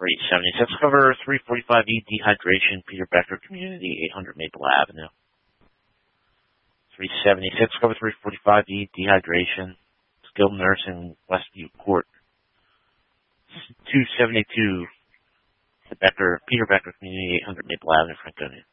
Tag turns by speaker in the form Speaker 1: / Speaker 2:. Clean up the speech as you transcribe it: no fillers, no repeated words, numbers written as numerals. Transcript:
Speaker 1: 376 cover 345E dehydration, Peter Becker Community, 800 Maple Avenue. 376 cover 345E dehydration, skilled nursing, Westview Court. 272 Peter Becker Community, 800 Maple Avenue, Franconia.